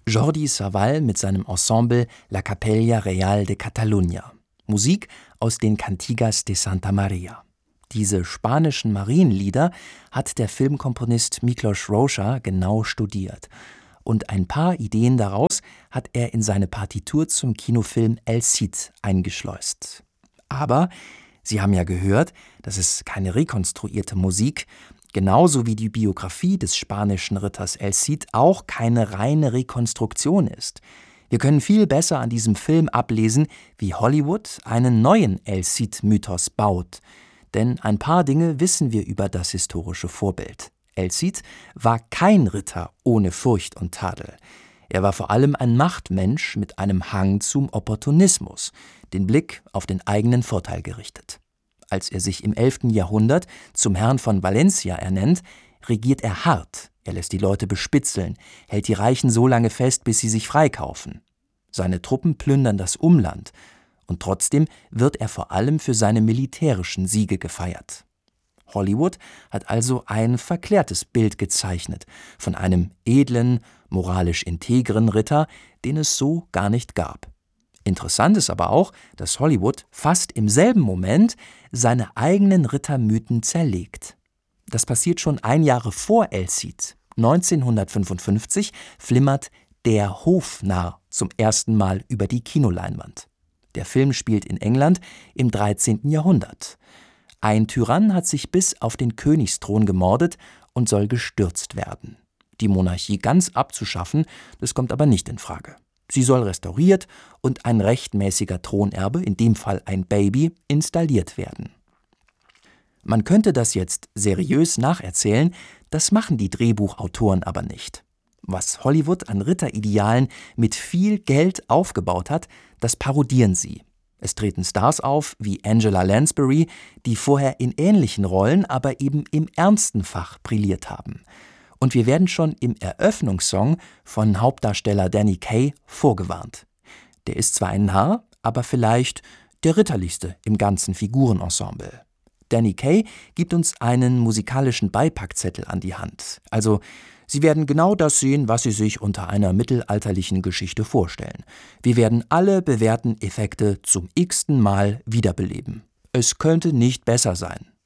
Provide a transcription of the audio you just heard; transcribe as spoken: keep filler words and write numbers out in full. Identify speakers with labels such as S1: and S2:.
S1: Jordi Savall mit seinem Ensemble La Capella Real de Catalunya. Musik aus den Cantigas de Santa Maria. Diese spanischen Marienlieder hat der Filmkomponist Miklos Rozsa genau studiert. Und ein paar Ideen daraus hat er in seine Partitur zum Kinofilm El Cid eingeschleust. Aber Sie haben ja gehört, das ist keine rekonstruierte Musik, genauso wie die Biografie des spanischen Ritters El Cid auch keine reine Rekonstruktion ist. Wir können viel besser an diesem Film ablesen, wie Hollywood einen neuen El Cid-Mythos baut. Denn ein paar Dinge wissen wir über das historische Vorbild. El Cid war kein Ritter ohne Furcht und Tadel. Er war vor allem ein Machtmensch mit einem Hang zum Opportunismus, den Blick auf den eigenen Vorteil gerichtet. Als er sich im elften Jahrhundert zum Herrn von Valencia ernennt, regiert er hart. Er lässt die Leute bespitzeln, hält die Reichen so lange fest, bis sie sich freikaufen. Seine Truppen plündern das Umland. Und trotzdem wird er vor allem für seine militärischen Siege gefeiert. Hollywood hat also ein verklärtes Bild gezeichnet von einem edlen, moralisch integren Ritter, den es so gar nicht gab. Interessant ist aber auch, dass Hollywood fast im selben Moment seine eigenen Rittermythen zerlegt. Das passiert schon ein Jahr vor El Cid. neunzehnhundertfünfundfünfzig flimmert Der Hofnarr zum ersten Mal über die Kinoleinwand. Der Film spielt in England im dreizehnten Jahrhundert. Ein Tyrann hat sich bis auf den Königsthron gemordet und soll gestürzt werden. Die Monarchie ganz abzuschaffen, das kommt aber nicht in Frage. Sie soll restauriert und ein rechtmäßiger Thronerbe, in dem Fall ein Baby, installiert werden. Man könnte das jetzt seriös nacherzählen, das machen die Drehbuchautoren aber nicht. Was Hollywood an Ritteridealen mit viel Geld aufgebaut hat, das parodieren sie. Es treten Stars auf wie Angela Lansbury, die vorher in ähnlichen Rollen, aber eben im ernsten Fach brilliert haben. Und wir werden schon im Eröffnungssong von Hauptdarsteller Danny Kaye vorgewarnt. Der ist zwar ein Narr, aber vielleicht der ritterlichste im ganzen Figurenensemble. Danny Kaye gibt uns einen musikalischen Beipackzettel an die Hand. Also, Sie werden genau das sehen, was Sie sich unter einer mittelalterlichen Geschichte vorstellen. Wir werden alle bewährten Effekte zum x-ten Mal wiederbeleben. Es könnte nicht besser sein.